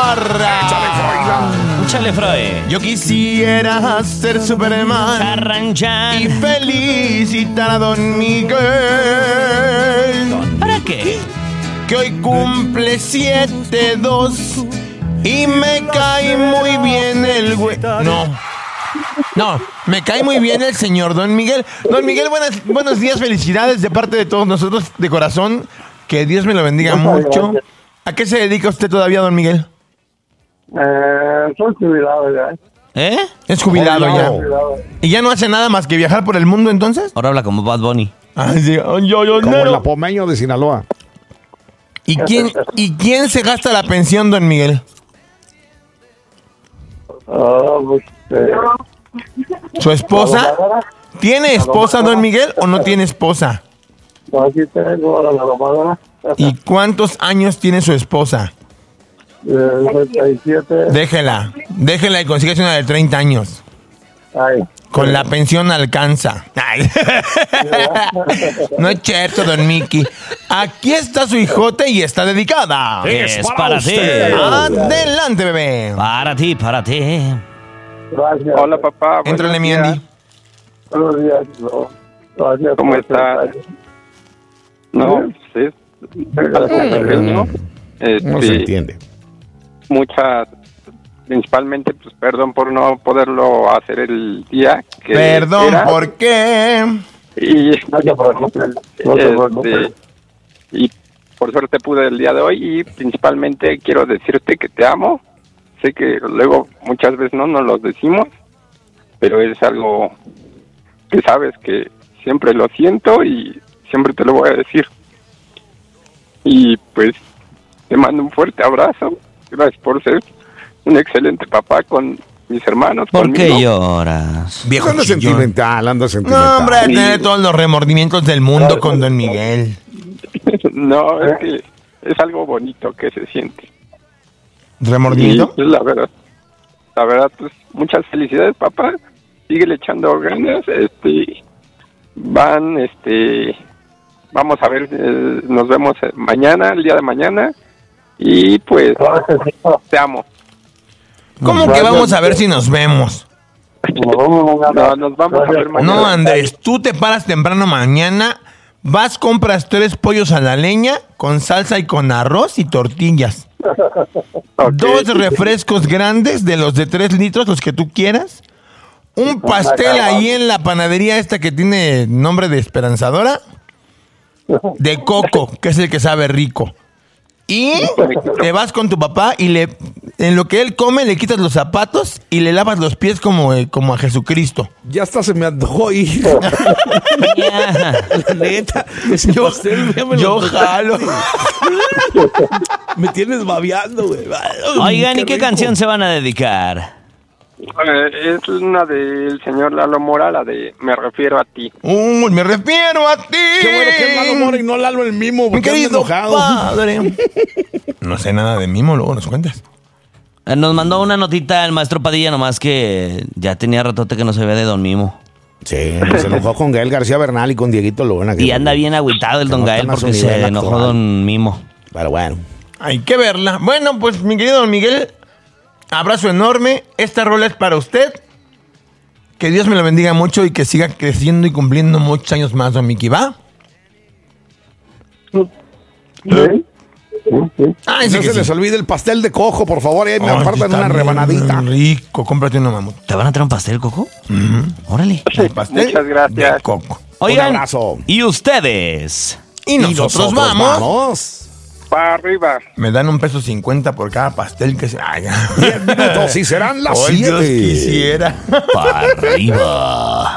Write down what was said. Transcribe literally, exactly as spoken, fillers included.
Parra. Échale, Freud. Yo quisiera ser Superman Charranchan. y felicitar a Don Miguel. ¿Para qué? Que hoy cumple siete dos y me cae muy bien el güey. No. No, me cae muy bien el señor Don Miguel. Don Miguel, buenas, buenos días, felicidades de parte de todos nosotros de corazón. Que Dios me lo bendiga mucho. ¿A qué se dedica usted todavía, Don Miguel? Eh, soy jubilado ya. ¿Eh? Es jubilado ya. ¿Y ya no hace nada más que viajar por el mundo entonces? Ahora habla como Bad Bunny. Ah, sí. Yo, yo, Como no. el apomeño de Sinaloa. ¿Y quién, ¿Y quién se gasta la pensión, Don Miguel? Ah, pues, eh, ¿Su esposa? ¿Tiene esposa, Don Miguel, o no tiene esposa? aquí tengo a la domadora. ¿Y cuántos años tiene su esposa? noventa y siete. Déjela, déjela y consíguese una de treinta años. Ay. Con la pensión alcanza. Ay. No es cierto, Don Mickey. Aquí está su hijote y está dedicada. Es para ti. Adelante, bebé. Para ti, para ti. Gracias. Hola, papá. Éntrale, buenos mi días. Andy. Buenos días. No. Gracias ¿Cómo por está? estar. No, sí. ¿no? Este, No se entiende. Muchas, principalmente, pues perdón por no poderlo hacer el día que Perdón, era. ¿por qué? Y, No te preocupes. No te preocupes. este, y por suerte pude el día de hoy y principalmente quiero decirte que te amo. Sé que luego muchas veces no nos lo decimos, pero es algo que sabes que siempre lo siento y siempre te lo voy a decir. Y pues te mando un fuerte abrazo. Gracias por ser un excelente papá con mis hermanos. ¿Por qué conmigo. lloras? Viejo Anda chillón. sentimental, anda No, sentimental. hombre, tener todos los remordimientos del mundo con Don Miguel. No, es que es algo bonito que se siente. ¿Remordimiento? Y, pues, la verdad, la verdad, pues muchas felicidades, papá. Síguele echando ganas. Este, van, este, vamos a ver, eh, nos vemos mañana, el día de mañana. Y pues, te amo. ¿Cómo que vamos a ver si nos vemos? No, nos vamos a ver mañana. No, Andrés, tú te paras temprano mañana, vas, compras tres pollos a la leña con salsa y con arroz y tortillas. Okay. Dos refrescos grandes de los de tres litros, los que tú quieras. Un pastel ahí en la panadería esta que tiene nombre de Esperanzadora. De coco, que es el que sabe rico. Y te vas con tu papá y le, en lo que él come le quitas los zapatos y le lavas los pies como, eh, como a Jesucristo. Ya hasta se me antojó ir. Ya. La neta, ese Yo, pastel ya me lo yo antojaste. jalo. Me tienes babeando, güey. Oigan, ¿y qué rico. canción se van a dedicar? Eh, es una del señor Lalo Mora, la de Me refiero a ti. Uy, me refiero a ti. Qué bueno que es Lalo Mora y no Lalo el mismo. Mi Porque anda querido enojado. padre. No sé nada de mimo, luego nos cuentas. Eh, Nos mandó una notita el maestro Padilla, nomás que ya tenía ratote que no se ve de Don Mimo. Sí, se enojó con Gael García Bernal y con Dieguito Luna. Y anda bien agüitado el que Don no Gael están a su porque nivel se enojó actual. Don Mimo. Pero bueno. Hay que verla. Bueno, pues mi querido Don Miguel, abrazo enorme. Esta rola es para usted. Que Dios me lo bendiga mucho y que siga creciendo y cumpliendo muchos años más, Don Mickey, ¿va? Sí. Sí, sí. Ay, No sí que se sí. les olvide el pastel de cojo, por favor. Y ahí me Ay, apartan está una bien rebanadita. rico, cómprate una mamut. ¿Te van a traer un pastel, Coco? Órale. El pastel Muchas gracias. de coco. Oigan, Un abrazo. ¿y ustedes? Y nosotros, vamos. vamos. Para arriba. Me dan un peso cincuenta por cada pastel que se... Ay, ya. Diez minutos y serán las Ay, Dios siete. quisiera. Para arriba.